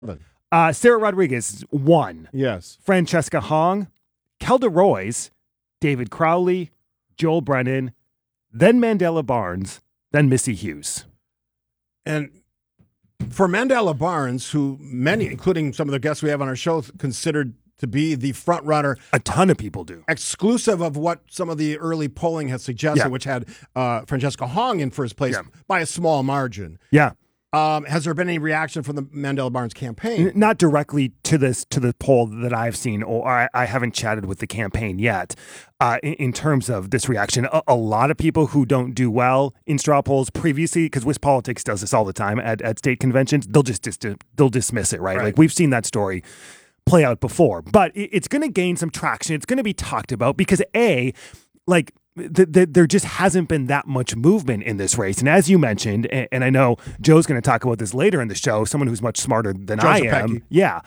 Sarah Rodriguez, 1. Yes. Francesca Hong, Kelda Roys, David Crowley, Joel Brennan, then Mandela Barnes, then Missy Hughes. And for Mandela Barnes, who many, including some of the guests we have on our show, considered to be the front runner. A ton of people do. Exclusive of what some of the early polling has suggested, which had Francesca Hong in first place by a small margin. Yeah. Has there been any reaction from the Mandela Barnes campaign? Not directly to the poll that I've seen, or I haven't chatted with the campaign yet. In terms of this reaction, a lot of people who don't do well in straw polls previously, because WisPolitics does this all the time at state conventions, they'll dismiss it, right? Like we've seen that story play out before, but it's going to gain some traction. It's going to be talked about because there just hasn't been that much movement in this race. And as you mentioned, and I know Joe's going to talk about this later in the show, someone who's much smarter than I am. Yeah.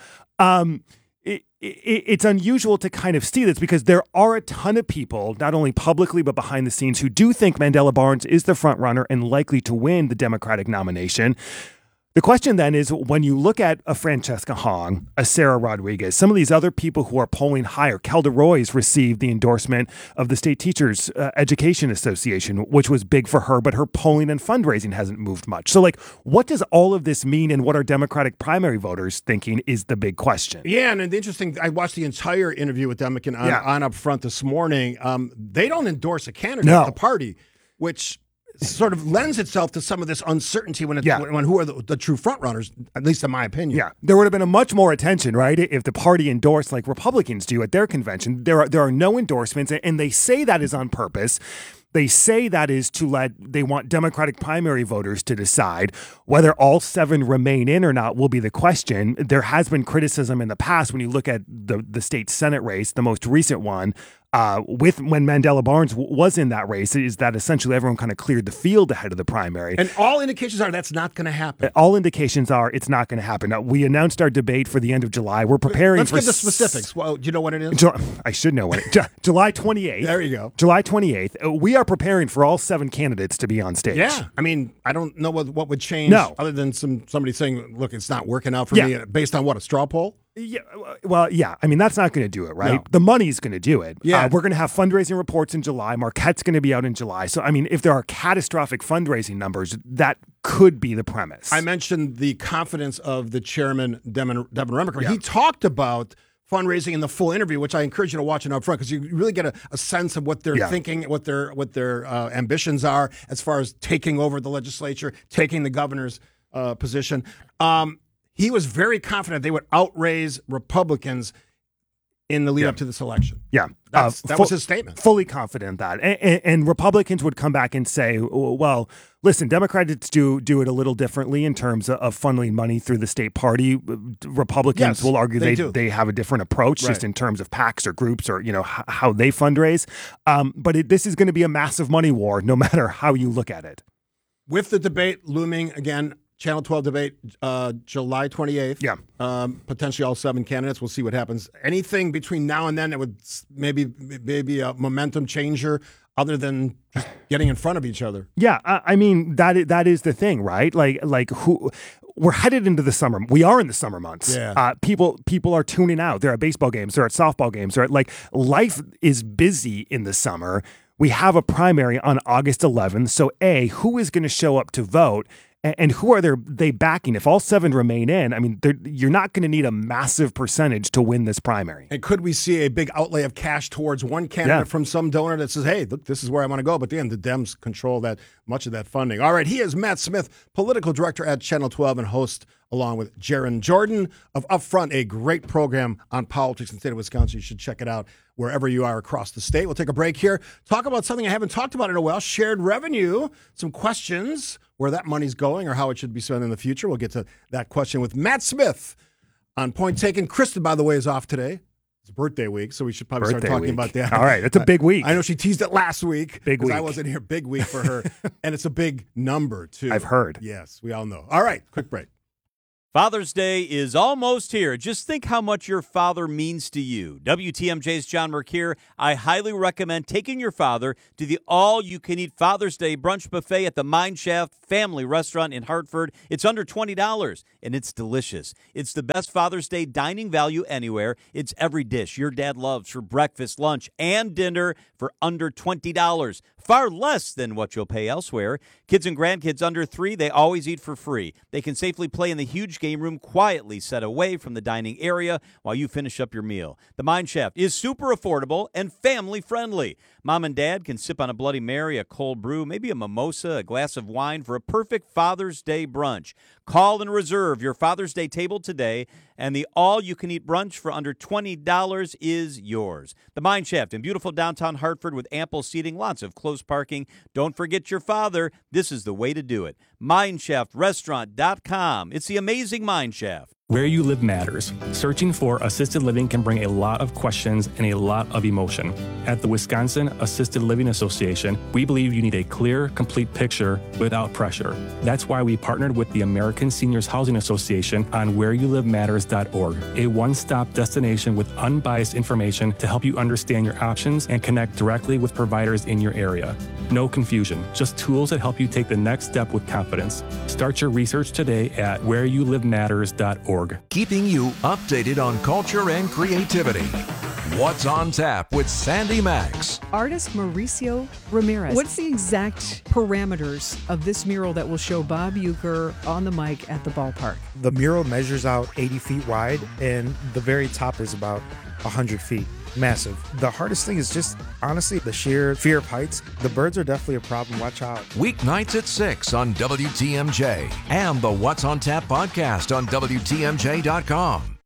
It's unusual to kind of see this because there are a ton of people, not only publicly but behind the scenes, who do think Mandela Barnes is the front runner and likely to win the Democratic nomination. The question then is, when you look at a Francesca Hong, a Sarah Rodriguez, some of these other people who are polling higher, Kelda Roys received the endorsement of the State Teachers Education Association, which was big for her, but her polling and fundraising hasn't moved much. So, what does all of this mean, and what are Democratic primary voters thinking is the big question? Yeah, and the interesting, I watched the entire interview with Demikin on Up Front this morning. They don't endorse a candidate at the party, which sort of lends itself to some of this uncertainty when who are the true front runners, at least in my opinion. Yeah, there would have been a much more attention, right, if the party endorsed like Republicans do at their convention. There are no endorsements, and they say that is on purpose. They say that is they want Democratic primary voters to decide whether all 7 remain in or not will be the question. There has been criticism in the past when you look at the state Senate race, the most recent one, when Mandela Barnes was in that race, is that essentially everyone kind of cleared the field ahead of the primary. And all indications are that's not going to happen. All indications are it's not going to happen. Now, we announced our debate for the end of July. We're preparing Let's give the specifics. Well, do you know what it is? I should know what it is. July 28th. There you go. July 28th. We are preparing for all 7 candidates to be on stage. Yeah. I mean, I don't know what would change other than somebody saying, look, it's not working out for me based on what, a straw poll? Yeah, well, yeah. I mean, that's not going to do it, right? No. The money's going to do it. Yeah. We're going to have fundraising reports in July. Marquette's going to be out in July. So, I mean, if there are catastrophic fundraising numbers, that could be the premise. I mentioned the confidence of the chairman, Devin Remiker. Yeah. He talked about fundraising in the full interview, which I encourage you to watch it up front because you really get a sense of what they're thinking, what their ambitions are as far as taking over the legislature, taking the governor's position. He was very confident they would outraise Republicans in the lead up to this election. Yeah. That was his statement. Fully confident in that. And Republicans would come back and say, well, listen, Democrats do it a little differently in terms of funneling money through the state party. Republicans will argue they have a different approach just in terms of PACs or groups or, how they fundraise. But this is going to be a massive money war no matter how you look at it. With the debate looming again, Channel 12 debate, July 28th. Yeah. Potentially all 7 candidates. We'll see what happens. Anything between now and then that would maybe a momentum changer other than just getting in front of each other? Yeah. I mean, that is the thing, right? Like who... We're headed into the summer. We are in the summer months. Yeah. People are tuning out. They're at baseball games. They're at softball games. They're at, life is busy in the summer. We have a primary on August 11th. So who is going to show up to vote? And who are they backing? If all 7 remain in, I mean, you're not going to need a massive percentage to win this primary. And could we see a big outlay of cash towards one candidate from some donor that says, hey, look, this is where I want to go. But then the Dems control much of that funding. All right, he is Matt Smith, political director at Channel 12 and host along with Jaron Jordan of Upfront, a great program on politics in the state of Wisconsin. You should check it out wherever you are across the state. We'll take a break here. Talk about something I haven't talked about in a while, shared revenue, some questions, where that money's going or how it should be spent in the future. We'll get to that question with Matt Smith on Point Taken. Kristen, by the way, is off today. It's birthday week, so we should probably start talking about that. All right, it's a big week. I know she teased it last week. Big week. I wasn't here. Big week for her. And it's a big number, too. I've heard. Yes, we all know. All right, quick break. Father's Day is almost here. Just think how much your father means to you. WTMJ's John Merck here. I highly recommend taking your father to the all-you-can-eat Father's Day brunch buffet at the Mine Shaft Family Restaurant in Hartford. It's under $20, and it's delicious. It's the best Father's Day dining value anywhere. It's every dish your dad loves for breakfast, lunch, and dinner for under $20. Far less than what you'll pay elsewhere. Kids and grandkids under 3, they always eat for free. They can safely play in the huge game room quietly set away from the dining area while you finish up your meal. The Mine Shaft is super affordable and family friendly. Mom and Dad can sip on a Bloody Mary, a cold brew, maybe a mimosa, a glass of wine for a perfect Father's Day brunch. Call and reserve your Father's Day table today, and the all-you-can-eat brunch for under $20 is yours. The Mine Shaft in beautiful downtown Hartford with ample seating, lots of close parking. Don't forget your father. This is the way to do it. MineShaftRestaurant.com. It's the amazing Mine Shaft. Where you live matters. Searching for assisted living can bring a lot of questions and a lot of emotion. At the Wisconsin Assisted Living Association, we believe you need a clear, complete picture without pressure. That's why we partnered with the American Seniors Housing Association on whereyoulivematters.org, a one-stop destination with unbiased information to help you understand your options and connect directly with providers in your area. No confusion, just tools that help you take the next step with confidence. Start your research today at whereyoulivematters.org. Keeping you updated on culture and creativity. What's on Tap with Sandy Max. Artist Mauricio Ramirez. What's the exact parameters of this mural that will show Bob Uecker on the mic at the ballpark? The mural measures out 80 feet wide, and the very top is about 100 feet. Massive. The hardest thing is just, honestly, the sheer fear of heights. The birds are definitely a problem. Watch out. Weeknights at 6 on WTMJ and the What's on Tap podcast on WTMJ.com.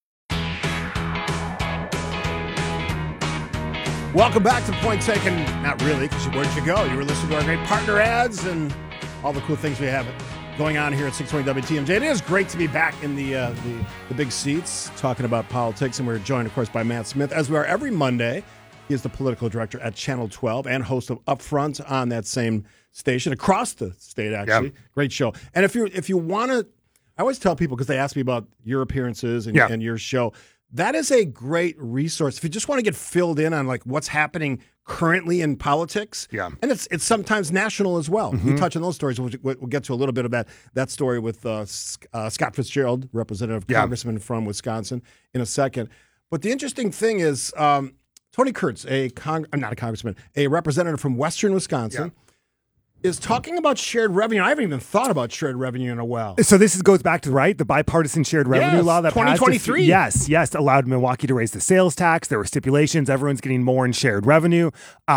Welcome back to Point Taken. Not really, because where'd you go? You were listening to our great partner ads and all the cool things we have going on here at 620 WTMJ. It is great to be back in the big seats talking about politics, and we're joined, of course, by Matt Smith, as we are every Monday. He is the political director at Channel 12 and host of Upfront on that same station across the state, actually. Yeah. Great show. And if you want to, I always tell people, because they ask me about your appearances and your show, that is a great resource. If you just want to get filled in on like what's happening currently in politics, and it's sometimes national as well. We touch on those stories. We'll get to a little bit of that story with Scott Fitzgerald, representative congressman from Wisconsin, in a second. But the interesting thing is Tony Kurtz, not a congressman, a representative from Western Wisconsin, is talking about shared revenue. I haven't even thought about shared revenue in a while. So this goes back to, the bipartisan shared revenue law that 2023. Passed. Yes, allowed Milwaukee to raise the sales tax. There were stipulations. Everyone's getting more in shared revenue.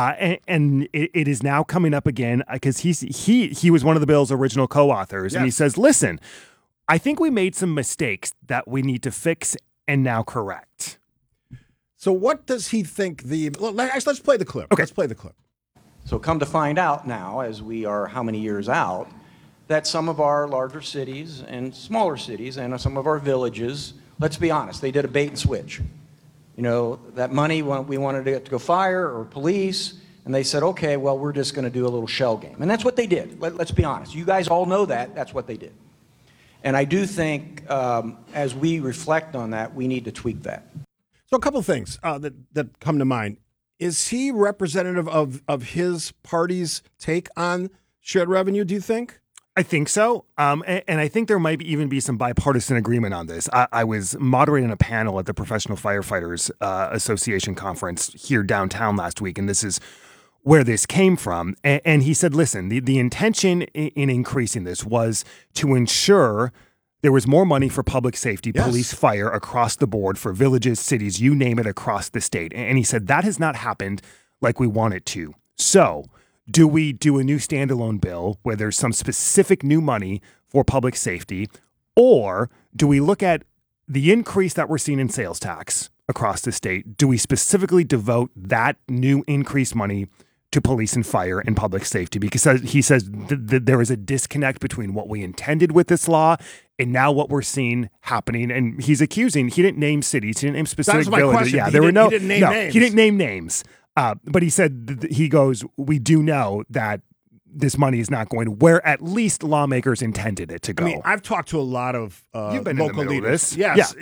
And it is now coming up again because he was one of the bill's original co-authors. And he says, listen, I think we made some mistakes that we need to fix and now correct. So what does he think let's play the clip. Okay. Let's play the clip. So come to find out now, as we are how many years out, that some of our larger cities and smaller cities and some of our villages, let's be honest, they did a bait and switch. You know, that money, we wanted it to go fire or police, and they said, okay, well, we're just going to do a little shell game. And that's what they did. Let's be honest. You guys all know that. That's what they did. And I do think as we reflect on that, we need to tweak that. So a couple things that come to mind. Is he representative of his party's take on shared revenue, do you think? I think so. And I think there might even be some bipartisan agreement on this. I was moderating a panel at the Professional Firefighters Association conference here downtown last week, and this is where this came from. And he said, listen, the intention in increasing this was to ensure there was more money for public safety, police, fire across the board for villages, cities, you name it, across the state. And he said that has not happened like we want it to. So do we do a new standalone bill where there's some specific new money for public safety? Or do we look at the increase that we're seeing in sales tax across the state? Do we specifically devote that new increased money to police and fire and public safety? Because he says there is a disconnect between what we intended with this law and now what we're seeing happening. And he's accusing, he didn't name cities, he didn't name specific villages. Yeah, he didn't name names. He didn't name names. But he said, he goes, we do know that this money is not going where at least lawmakers intended it to go. I mean, I've talked to a lot of You've been local in the middle leaders. Of this. Yes,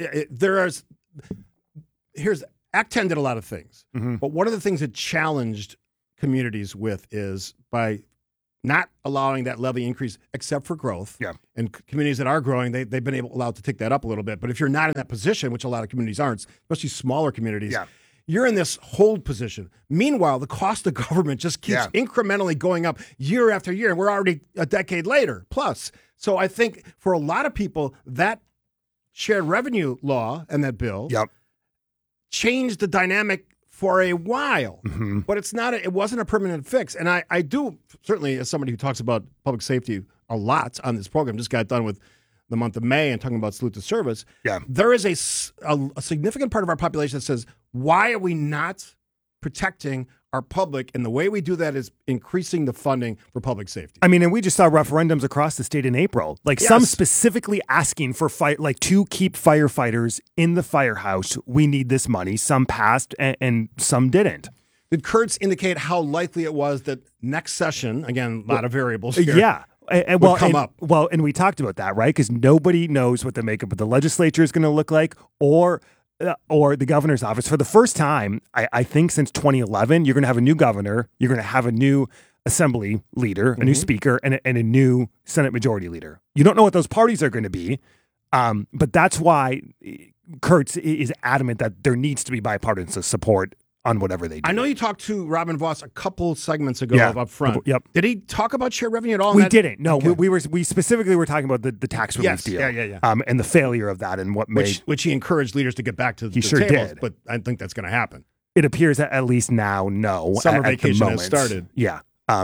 yeah. Here's Act 10 did a lot of things, Mm-hmm. but one of the things it challenged communities with is by not allowing that levy increase except for growth. Yeah. And communities that are growing, they've been allowed to take that up a little bit. But if you're not in that position, which a lot of communities aren't, especially smaller communities, you're in this hold position. Meanwhile, the cost of government just keeps incrementally going up year after year, and we're already a decade later plus. So I think for a lot of people, that shared revenue law and that bill changed the dynamic for a while, but it wasn't a permanent fix. And I do, certainly as somebody who talks about public safety a lot on this program, just got done with the month of May and talking about salute to service. Yeah. There is a significant part of our population that says, why are we not protecting our public? And the way we do that is increasing the funding for public safety. I mean, and we just saw referendums across the state in April, like some specifically asking for to keep firefighters in the firehouse. We need this money. Some passed and some didn't. Did Kurtz indicate how likely it was that next session, again, a lot of variables here, would come up? Well, and we talked about that, right? Because nobody knows what the makeup of the legislature is going to look like, or the governor's office. For the first time, I think since 2011, you're going to have a new governor, you're going to have a new assembly leader, a new speaker, and a new Senate majority leader. You don't know what those parties are going to be, but that's why Kurtz is adamant that there needs to be bipartisan support on whatever they do. I know you talked to Robin Voss a couple segments ago up front. Yep. Did he talk about shared revenue at all? We didn't. No, okay. we specifically were talking about the tax relief deal. Yeah. And the failure of that and what which he encouraged leaders to get back to the sure tables, did. But I think that's going to happen. It appears that at least now, no. Summer at vacation the has started. Yeah.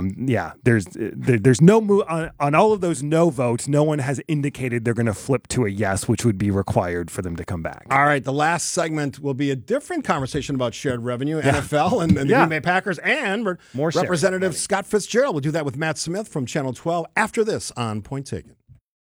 There's no move on all of those no votes. No one has indicated they're going to flip to a yes, which would be required for them to come back. All right, the last segment will be a different conversation about shared revenue, NFL, and the Green Bay Packers, and more Representative Scott Fitzgerald. We'll do that with Matt Smith from Channel 12 after this on Point Taken.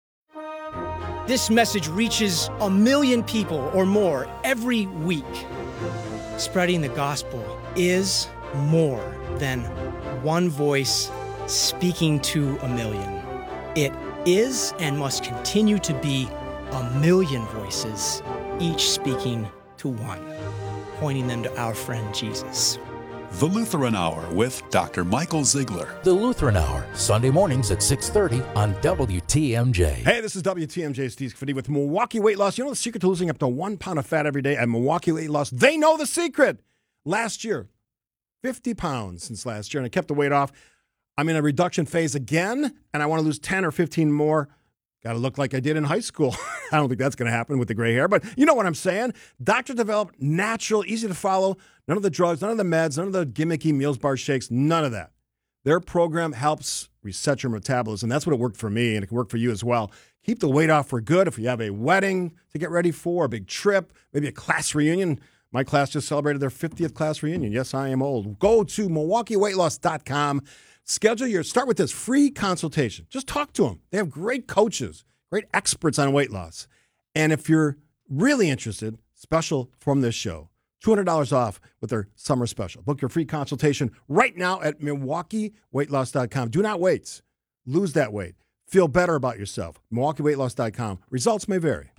This message reaches 1 million people or more every week. Spreading the gospel is more than one voice speaking to 1 million. It is and must continue to be 1 million voices, each speaking to one, pointing them to our friend Jesus. The Lutheran Hour with Dr. Michael Ziegler. The Lutheran Hour, Sunday mornings at 6:30 on WTMJ. Hey, this is WTMJ Steve Faddy with Milwaukee Weight Loss. You know the secret to losing up to 1 pound of fat every day at Milwaukee Weight Loss? They know the secret. Last year, 50 pounds since last year, and I kept the weight off. I'm in a reduction phase again, and I want to lose 10 or 15 more. Got to look like I did in high school. I don't think that's going to happen with the gray hair, but you know what I'm saying. Doctor developed natural, easy to follow, none of the drugs, none of the meds, none of the gimmicky meals bar shakes, none of that. Their program helps reset your metabolism. That's what it worked for me, and it can work for you as well. Keep the weight off for good if you have a wedding to get ready for, a big trip, maybe a class reunion. My class just celebrated their 50th class reunion. Yes, I am old. Go to MilwaukeeWeightLoss.com. Start with this free consultation. Just talk to them. They have great coaches, great experts on weight loss. And if you're really interested, special from this show, $200 off with their summer special. Book your free consultation right now at MilwaukeeWeightLoss.com. Do not wait. Lose that weight. Feel better about yourself. MilwaukeeWeightLoss.com. Results may vary.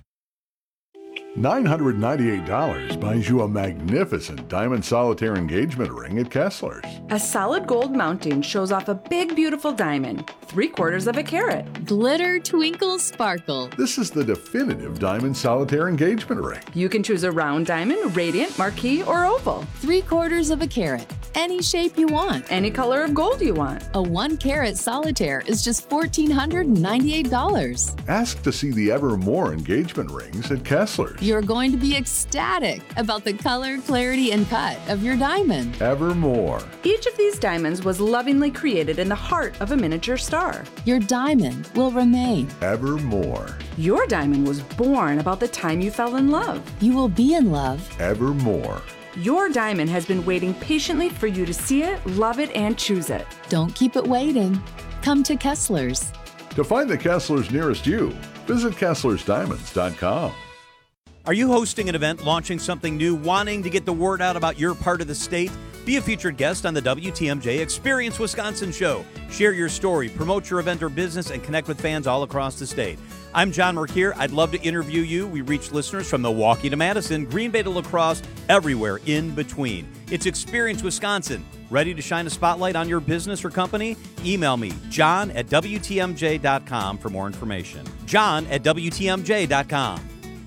$998 buys you a magnificent diamond solitaire engagement ring at Kessler's. A solid gold mounting shows off a big, beautiful diamond, 3/4 of a carat. Glitter, twinkle, sparkle. This is the definitive diamond solitaire engagement ring. You can choose a round diamond, radiant, marquise, or oval. 3/4 of a carat. Any shape you want. Any color of gold you want. A 1-carat solitaire is just $1,498. Ask to see the Evermore engagement rings at Kessler's. You're going to be ecstatic about the color, clarity, and cut of your diamond. Evermore. Each of these diamonds was lovingly created in the heart of a miniature star. Your diamond will remain. Evermore. Your diamond was born about the time you fell in love. You will be in love. Evermore. Your diamond has been waiting patiently for you to see it, love it, and choose it. Don't keep it waiting. Come to Kessler's. To find the Kessler's nearest you, visit KesslersDiamonds.com. Are you hosting an event, launching something new, wanting to get the word out about your part of the state? Be a featured guest on the WTMJ Experience Wisconsin show. Share your story, promote your event or business, and connect with fans all across the state. I'm John Mercure. I'd love to interview you. We reach listeners from Milwaukee to Madison, Green Bay to La Crosse, everywhere in between. It's Experience Wisconsin. Ready to shine a spotlight on your business or company? Email me, john@WTMJ.com for more information. john@WTMJ.com.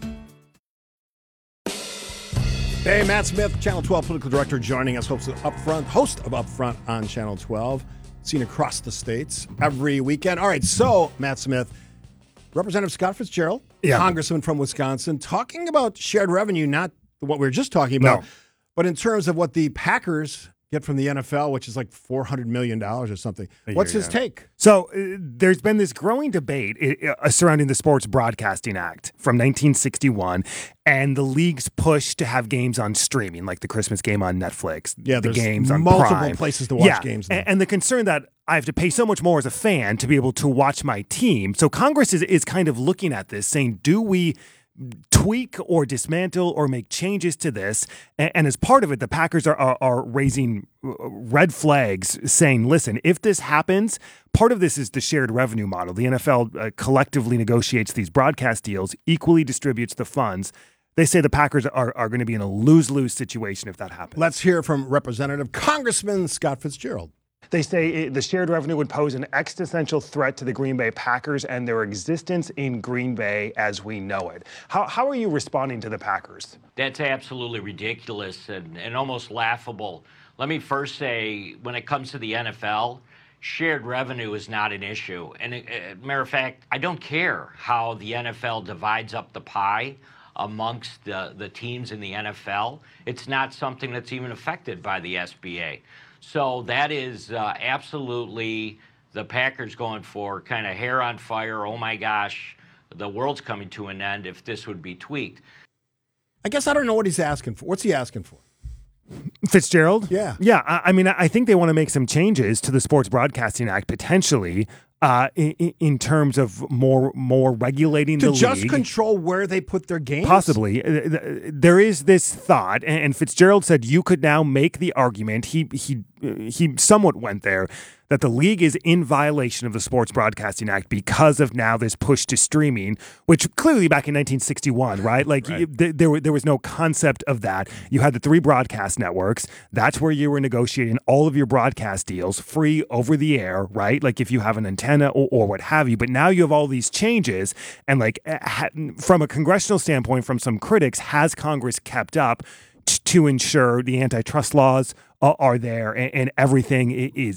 Hey, Matt Smith, Channel 12 Political Director, joining us, host of Upfront on Channel 12, seen across the states every weekend. All right, so, Matt Smith, Representative Scott Fitzgerald, Congressman from Wisconsin, talking about shared revenue, not what we were just talking about, but in terms of what the Packers get from the NFL, which is like $400 million or something. What's his take? So there's been this growing debate surrounding the Sports Broadcasting Act from 1961 and the league's push to have games on streaming, like the Christmas game on Netflix, the games on multiple Prime. places to watch games. And the concern that I have to pay so much more as a fan to be able to watch my team. So Congress is kind of looking at this saying, do we tweak or dismantle or make changes to this? And as part of it, the Packers are raising red flags saying, listen, if this happens, part of this is the shared revenue model. The NFL collectively negotiates these broadcast deals, equally distributes the funds. They say the Packers are going to be in a lose-lose situation if that happens. Let's hear from Representative Congressman Scott Fitzgerald. They say the shared revenue would pose an existential threat to the Green Bay Packers and their existence in Green Bay as we know it. How are you responding to the Packers? That's absolutely ridiculous and almost laughable. Let me first say, when it comes to the NFL, shared revenue is not an issue. And matter of fact, I don't care how the NFL divides up the pie amongst the teams in the NFL. It's not something that's even affected by the SBA. So that is absolutely the Packers going for kind of hair on fire. Oh, my gosh, the world's coming to an end if this would be tweaked. I guess I don't know what he's asking for. What's he asking for? Fitzgerald? Yeah. Yeah, I mean, I think they want to make some changes to the Sports Broadcasting Act, potentially, in terms of more regulating the league. To just control where they put their games? Possibly. There is this thought, and Fitzgerald said you could now make the argument, he somewhat went there, that the league is in violation of the Sports Broadcasting Act because of now this push to streaming, which clearly back in 1961, right? Like there was no concept of that. You had the 3 broadcast networks. That's where you were negotiating all of your broadcast deals free over the air, right? Like if you have an antenna or what have you. But now you have all these changes, and like from a congressional standpoint, from some critics, has Congress kept up to ensure the antitrust laws are there and everything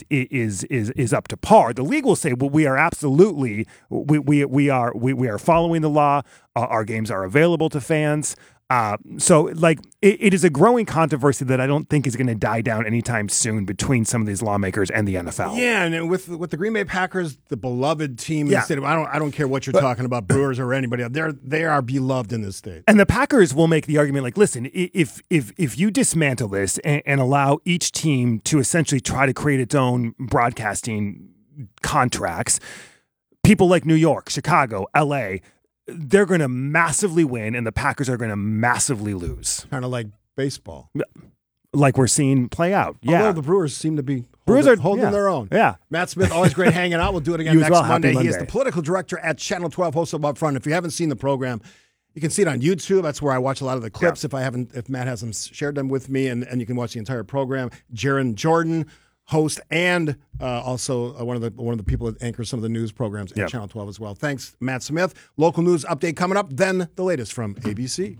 is up to par? The league will say, well, we are absolutely we are following the law. Our games are available to fans. So like it is a growing controversy that I don't think is going to die down anytime soon between some of these lawmakers and the NFL. Yeah, and with the Green Bay Packers, the beloved team in the state of, I don't care what you're talking about, Brewers or anybody else, they are beloved in this state. And the Packers will make the argument like, listen, if you dismantle this and allow each team to essentially try to create its own broadcasting contracts, people like New York, Chicago, LA, they're going to massively win, and the Packers are going to massively lose. Kind of like baseball. Like we're seeing play out. Yeah. Although the Brewers seem to be holding their own. Yeah. Matt Smith, always great hanging out. We'll do it again next Monday. He is the political director at Channel 12, host of Upfront. If you haven't seen the program, you can see it on YouTube. That's where I watch a lot of the clips. If Matt hasn't shared them with me, and you can watch the entire program. Jaron Jordan, host, and also one of the people that anchors some of the news programs at Channel 12 as well. Thanks, Matt Smith. Local news update coming up, then the latest from ABC.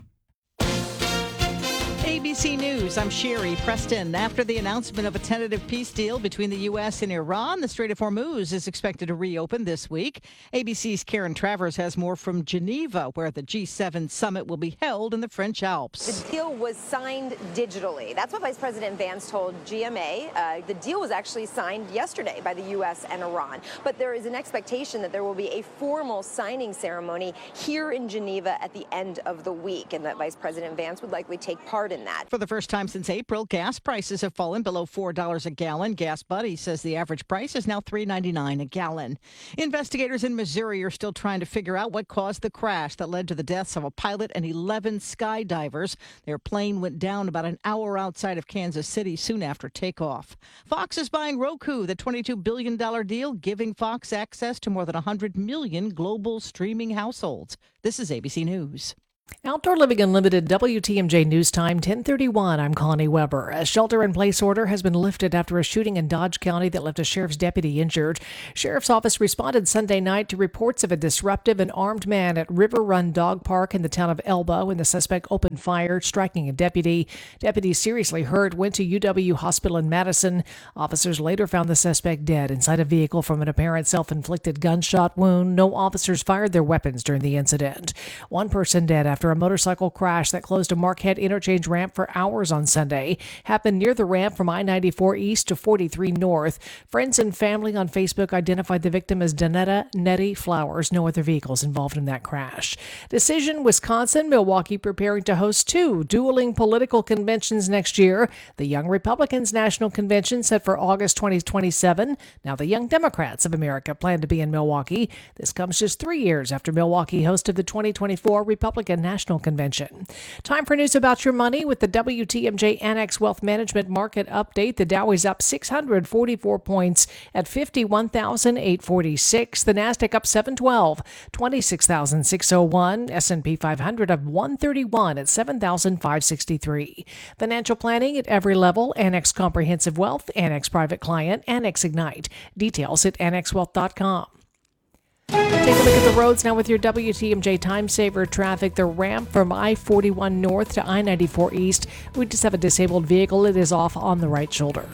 ABC News, I'm Sherry Preston. After the announcement of a tentative peace deal between the U.S. and Iran, the Strait of Hormuz is expected to reopen this week. ABC's Karen Travers has more from Geneva, where the G7 summit will be held in the French Alps. The deal was signed digitally. That's what Vice President Vance told GMA. The deal was actually signed yesterday by the U.S. and Iran. But there is an expectation that there will be a formal signing ceremony here in Geneva at the end of the week, and that Vice President Vance would likely take part in than that. For the first time since April, gas prices have fallen below $4 a gallon. Gas Buddy says the average price is now $3.99 a gallon. Investigators in Missouri are still trying to figure out what caused the crash that led to the deaths of a pilot and 11 skydivers. Their plane went down about an hour outside of Kansas City soon after takeoff. Fox is buying Roku, the $22 billion deal, giving Fox access to more than 100 million global streaming households. This is ABC News. Outdoor Living Unlimited, WTMJ News Time, 1031. I'm Connie Weber. A shelter-in-place order has been lifted after a shooting in Dodge County that left a sheriff's deputy injured. Sheriff's office responded Sunday night to reports of a disruptive and armed man at River Run Dog Park in the town of Elba when the suspect opened fire, striking a deputy. Deputy seriously hurt, went to UW Hospital in Madison. Officers later found the suspect dead inside a vehicle from an apparent self-inflicted gunshot wound. No officers fired their weapons during the incident. One person dead after a motorcycle crash that closed a Marquette interchange ramp for hours on Sunday. Happened near the ramp from I-94 East to 43 North. Friends and family on Facebook identified the victim as Donetta Nettie Flowers. No other vehicles involved in that crash. Decision, Wisconsin, Milwaukee preparing to host 2 dueling political conventions next year. The Young Republicans National Convention set for August 2027. Now the Young Democrats of America plan to be in Milwaukee. This comes just 3 years after Milwaukee hosted the 2024 Republican National Convention. Time for news about your money with the WTMJ Annex Wealth Management Market Update. The Dow is up 644 points at 51,846. The Nasdaq up 712, 26,601. S&P 500 up 131 at 7,563. Financial planning at every level. Annex Comprehensive Wealth, Annex Private Client, Annex Ignite. Details at annexwealth.com. Take a look at the roads now with your WTMJ Time Saver traffic. The ramp from I-41 North to I-94 East. We just have a disabled vehicle. It is off on the right shoulder.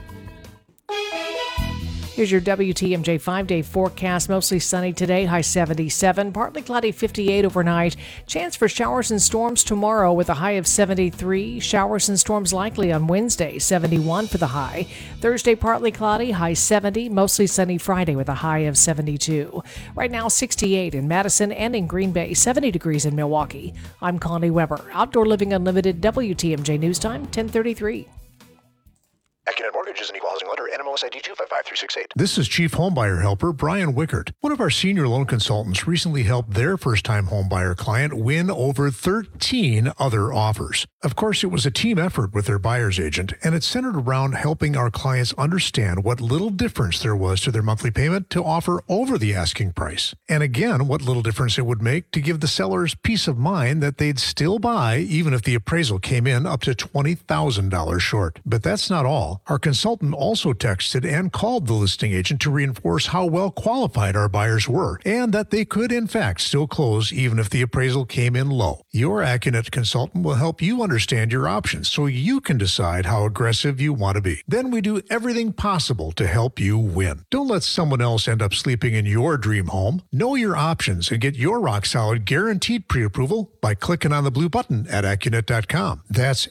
Here's your WTMJ 5-day forecast. Mostly sunny today, high 77. Partly cloudy, 58 overnight. Chance for showers and storms tomorrow with a high of 73. Showers and storms likely on Wednesday, 71 for the high. Thursday, partly cloudy, high 70. Mostly sunny Friday with a high of 72. Right now, 68 in Madison and in Green Bay, 70 degrees in Milwaukee. I'm Connie Weber. Outdoor Living Unlimited, WTMJ News Time, 1033. AccuNet Mortgage is an equal housing lender. NMLS ID 255368. This is Chief Homebuyer Helper Brian Wickert. One of our senior loan consultants recently helped their first-time homebuyer client win over 13 other offers. Of course, it was a team effort with their buyer's agent, and it centered around helping our clients understand what little difference there was to their monthly payment to offer over the asking price. And again, what little difference it would make to give the sellers peace of mind that they'd still buy even if the appraisal came in up to $20,000 short. But that's not all. Our consultant also texted and called the listing agent to reinforce how well qualified our buyers were and that they could, in fact, still close even if the appraisal came in low. Your AccuNet consultant will help you understand your options so you can decide how aggressive you want to be. Then we do everything possible to help you win. Don't let someone else end up sleeping in your dream home. Know your options and get your rock-solid guaranteed pre-approval by clicking on the blue button at AccuNet.com. That's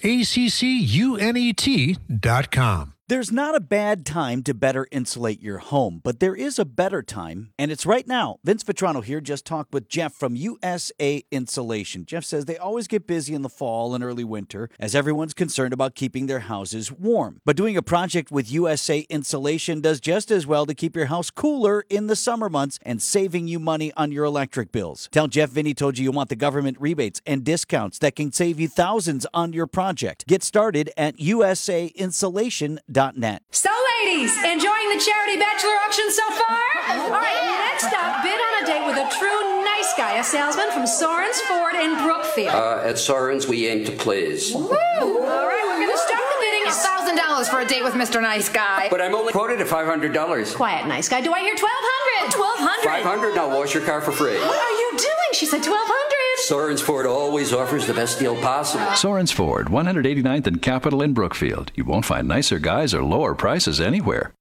ACCUNET.com. There's not a bad time to better insulate your home, but there is a better time, and it's right now. Vince Vitrano here just talked with Jeff from USA Insulation. Jeff says they always get busy in the fall and early winter as everyone's concerned about keeping their houses warm. But doing a project with USA Insulation does just as well to keep your house cooler in the summer months and saving you money on your electric bills. Tell Jeff Vinny told you want the government rebates and discounts that can save you thousands on your project. Get started at usainsulation.net. So, ladies, enjoying the charity bachelor auction so far? All right, next up, bid on a date with a true nice guy, a salesman from Sorens Ford in Brookfield. At Sorens, we aim to please. Woo! All right, we're going to start the bidding at $1,000 for a date with Mr. Nice Guy. But I'm only quoted at $500. Quiet, nice guy. Do I hear $1,200? $1,200? $500, and I'll wash your car for free. What are you doing? She said $1,200. Sorens Ford always offers the best deal possible. Sorens Ford, 189th and Capitol in Brookfield. You won't find nicer guys or lower prices anywhere.